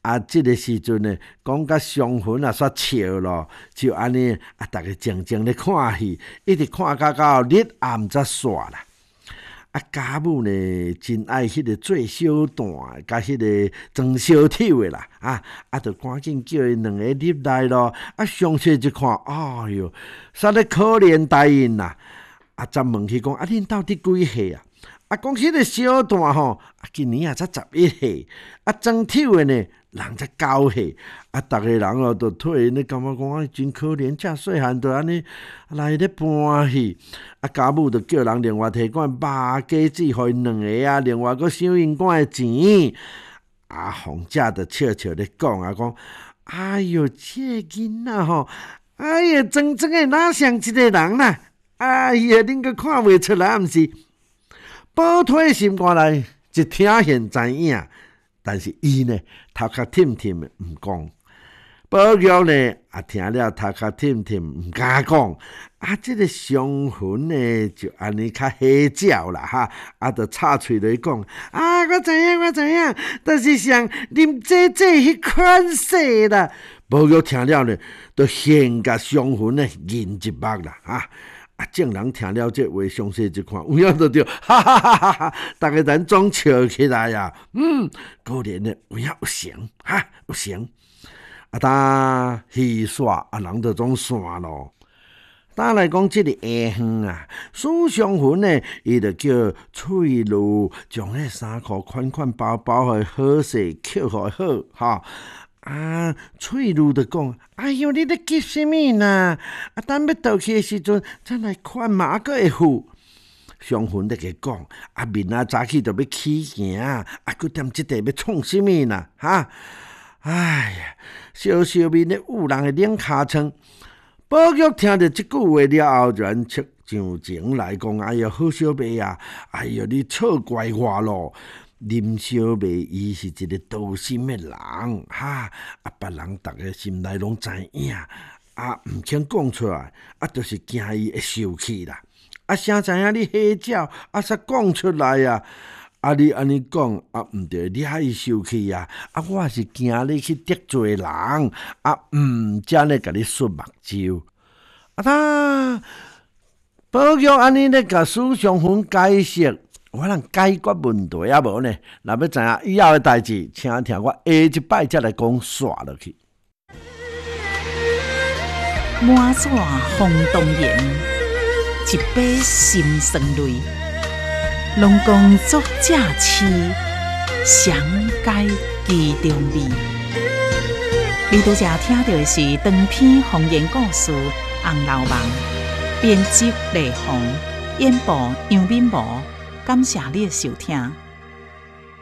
这个时阵呢，讲甲上坟啊煞笑咯，就安尼大家静静咧看戏，一直看到日暗才煞啦。家母呢真爱迄个做小段，甲迄个装小丑的啦，就赶紧叫因两个入来咯。详细一看，哎哟，煞咧可怜大因啦。才问去讲，恁到底几岁啊？讲迄个小段吼，今年才11岁，装丑的呢，人才9岁。逐个人哦，都替因咧感觉讲，真可怜，遮细汉就安尼来咧搬戏。家母就叫人另外提罐肉鸡子，互因两个另外佫收因管的钱。凤姐就笑笑咧讲讲，哎哟，这囡仔吼，哎呀，真的哪像一个人啦？哎呀，恁佫看袂出来，毋是？宝推心肝内一听现知影，但是伊呢头壳忝忝的毋讲。宝玉呢听了头壳忝忝毋敢讲。这个上坟呢就安尼较黑鸟啦就插喙来讲。我知影，但是像啉姐迄款式啦。宝玉听了呢，就现甲上坟呢认一目啦众人听了这话，详细一看，有影就对，哈哈哈哈哈！大家人总笑起来呀，果然呢，有影有成，有成。当戏煞人就总散咯。当来讲这个下远史上坟呢，伊就叫翠露，将迄衫裤款款包包的好势扣互好翠露就讲：哎哟，你咧急什么呢？等要倒去的时阵，再来看嘛，还会付。上坟咧个讲：明仔早起就要起行，佫踮即地要创什么呢？哎呀，小面咧有人的冷尻川。宝玉听着即句话了后，就出上前来讲：哎呀，好小妹啊！哎呀，你错怪我咯。林小妹伊是一个道心的人别人逐个心内拢知影毋肯讲出来就是惊伊会受气啦谁知影你黑鸟煞讲出来你安尼讲毋对，你害伊受气我是惊你去得罪人才呢甲你xuất目睭宝玉安尼咧甲史上坟解释。我能解决问题无呢？若要知影以后的代志，请听我下一摆才来讲煞落去。 满纸红动言，一杯心酸泪。龙宫作者痴，详解其中味。你拄则听到的是长篇方言故事《红楼梦》，编辑雷鸿，演播杨敏模。感谢你的收听。